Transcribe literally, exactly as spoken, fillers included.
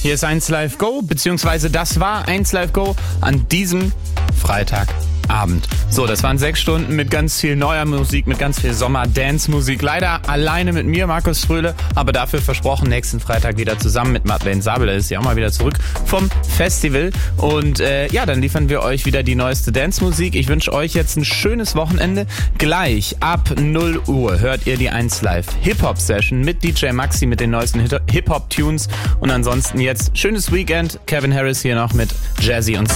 Hier ist eins Live Go, beziehungsweise das war eins Live Go an diesem Freitagabend. So, das waren sechs Stunden mit ganz viel neuer Musik, mit ganz viel Sommer-Dance-Musik. Leider alleine mit mir, Markus Fröhle, aber dafür versprochen, nächsten Freitag wieder zusammen mit Madeleine Sabel. Er ist ja auch mal wieder zurück vom Festival. Und äh, ja, dann liefern wir euch wieder die neueste Dance-Musik. Ich wünsche euch jetzt ein schönes Wochenende. Gleich ab null Uhr hört ihr die eins Live Hip-Hop-Session mit D J Maxi mit den neuesten Hip-Hop-Tunes. Und ansonsten jetzt schönes Weekend. Kevin Harris hier noch mit Jazzy und